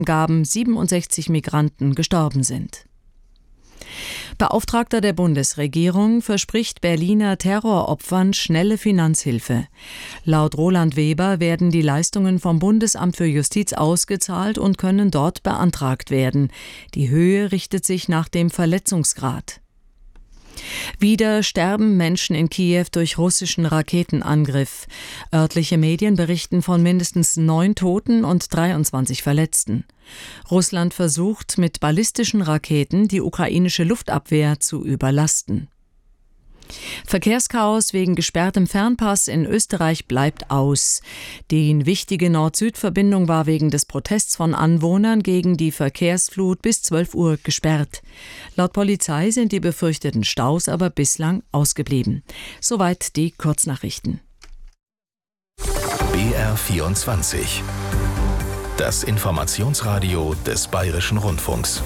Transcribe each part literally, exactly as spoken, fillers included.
Angaben siebenundsechzig Migranten gestorben sind. Beauftragter der Bundesregierung verspricht Berliner Terroropfern schnelle Finanzhilfe. Laut Roland Weber werden die Leistungen vom Bundesamt für Justiz ausgezahlt und können dort beantragt werden. Die Höhe richtet sich nach dem Verletzungsgrad. Wieder sterben Menschen in Kiew durch russischen Raketenangriff. Örtliche Medien berichten von mindestens neun Toten und dreiundzwanzig Verletzten. Russland versucht, mit ballistischen Raketen die ukrainische Luftabwehr zu überlasten. Verkehrschaos wegen gesperrtem Fernpass in Österreich bleibt aus. Die wichtige Nord-Süd-Verbindung war wegen des Protests von Anwohnern gegen die Verkehrsflut bis zwölf Uhr gesperrt. Laut Polizei sind die befürchteten Staus aber bislang ausgeblieben. Soweit die Kurznachrichten. B R vierundzwanzig. Das Informationsradio des Bayerischen Rundfunks.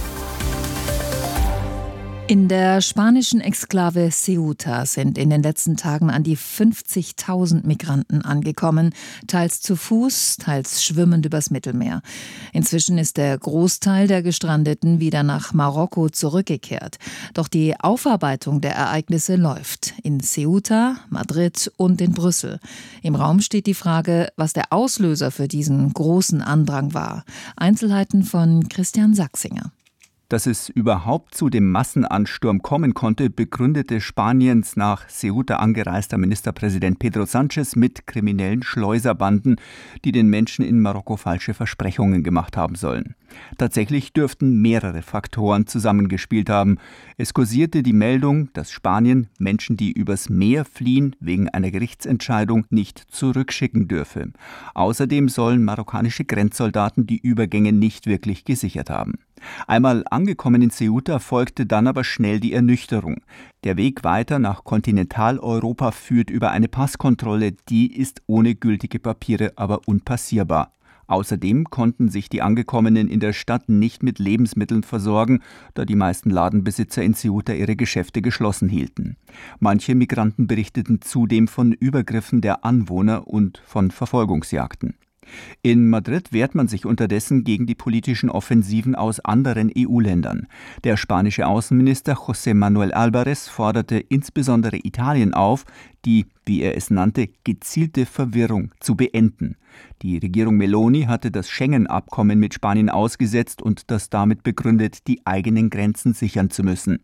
In der spanischen Exklave Ceuta sind in den letzten Tagen an die fünfzigtausend Migranten angekommen, teils zu Fuß, teils schwimmend übers Mittelmeer. Inzwischen ist der Großteil der Gestrandeten wieder nach Marokko zurückgekehrt. Doch die Aufarbeitung der Ereignisse läuft in Ceuta, Madrid und in Brüssel. Im Raum steht die Frage, was der Auslöser für diesen großen Andrang war. Einzelheiten von Christian Sachsinger. Dass es überhaupt zu dem Massenansturm kommen konnte, begründete Spaniens nach Ceuta angereister Ministerpräsident Pedro Sánchez mit kriminellen Schleuserbanden, die den Menschen in Marokko falsche Versprechungen gemacht haben sollen. Tatsächlich dürften mehrere Faktoren zusammengespielt haben. Es kursierte die Meldung, dass Spanien Menschen, die übers Meer fliehen, wegen einer Gerichtsentscheidung nicht zurückschicken dürfe. Außerdem sollen marokkanische Grenzsoldaten die Übergänge nicht wirklich gesichert haben. Einmal angekommen in Ceuta folgte dann aber schnell die Ernüchterung. Der Weg weiter nach Kontinentaleuropa führt über eine Passkontrolle, die ist ohne gültige Papiere aber unpassierbar. Außerdem konnten sich die Angekommenen in der Stadt nicht mit Lebensmitteln versorgen, da die meisten Ladenbesitzer in Ceuta ihre Geschäfte geschlossen hielten. Manche Migranten berichteten zudem von Übergriffen der Anwohner und von Verfolgungsjagden. In Madrid wehrt man sich unterdessen gegen die politischen Offensiven aus anderen E U-Ländern. Der spanische Außenminister José Manuel Álvarez forderte insbesondere Italien auf, die, wie er es nannte, gezielte Verwirrung zu beenden. Die Regierung Meloni hatte das Schengen-Abkommen mit Spanien ausgesetzt und das damit begründet, die eigenen Grenzen sichern zu müssen.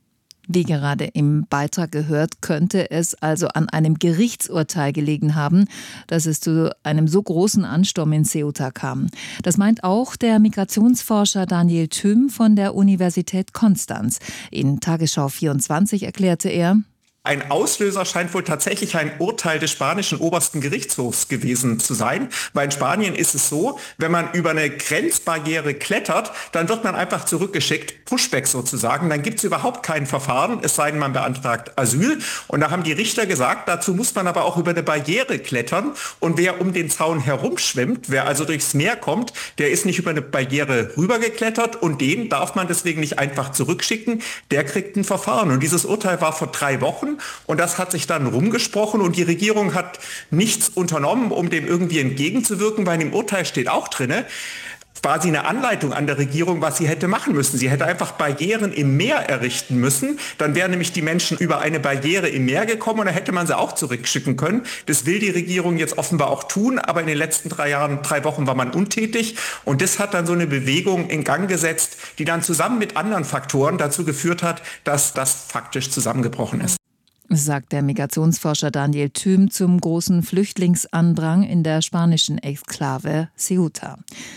Wie gerade im Beitrag gehört, könnte es also an einem Gerichtsurteil gelegen haben, dass es zu einem so großen Ansturm in Ceuta kam. Das meint auch der Migrationsforscher Daniel Thüm von der Universität Konstanz. In Tagesschau vierundzwanzig erklärte er: Ein Auslöser scheint wohl tatsächlich ein Urteil des spanischen obersten Gerichtshofs gewesen zu sein, weil in Spanien ist es so, wenn man über eine Grenzbarriere klettert, dann wird man einfach zurückgeschickt, Pushback sozusagen, dann gibt es überhaupt kein Verfahren, es sei denn, man beantragt Asyl. Und da haben die Richter gesagt, dazu muss man aber auch über eine Barriere klettern und wer um den Zaun herumschwimmt, wer also durchs Meer kommt, der ist nicht über eine Barriere rübergeklettert und den darf man deswegen nicht einfach zurückschicken, der kriegt ein Verfahren. Und dieses Urteil war vor drei Wochen. Und das hat sich dann rumgesprochen und die Regierung hat nichts unternommen, um dem irgendwie entgegenzuwirken, weil im Urteil steht auch drinne, quasi eine Anleitung an der Regierung, was sie hätte machen müssen. Sie hätte einfach Barrieren im Meer errichten müssen. Dann wären nämlich die Menschen über eine Barriere im Meer gekommen und dann hätte man sie auch zurückschicken können. Das will die Regierung jetzt offenbar auch tun, aber in den letzten drei Jahren, drei Wochen war man untätig. Und das hat dann so eine Bewegung in Gang gesetzt, die dann zusammen mit anderen Faktoren dazu geführt hat, dass das faktisch zusammengebrochen ist. Sagt der Migrationsforscher Daniel Thüm zum großen Flüchtlingsandrang in der spanischen Exklave Ceuta.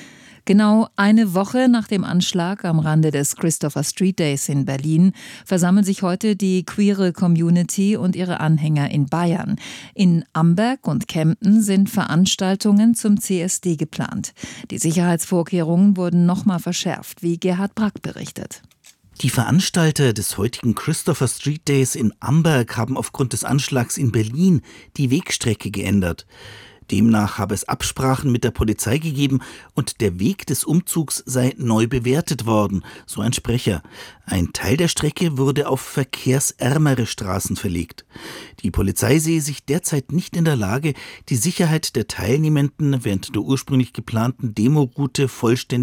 Genau eine Woche nach dem Anschlag am Rande des Christopher Street Days in Berlin versammeln sich heute die queere Community und ihre Anhänger in Bayern. In Amberg und Kempten sind Veranstaltungen zum C S D geplant. Die Sicherheitsvorkehrungen wurden nochmal verschärft, wie Gerhard Brack berichtet. Die Veranstalter des heutigen Christopher Street Days in Amberg haben aufgrund des Anschlags in Berlin die Wegstrecke geändert. Demnach habe es Absprachen mit der Polizei gegeben und der Weg des Umzugs sei neu bewertet worden, so ein Sprecher. Ein Teil der Strecke wurde auf verkehrsärmere Straßen verlegt. Die Polizei sehe sich derzeit nicht in der Lage, die Sicherheit der Teilnehmenden während der ursprünglich geplanten Demoroute vollständig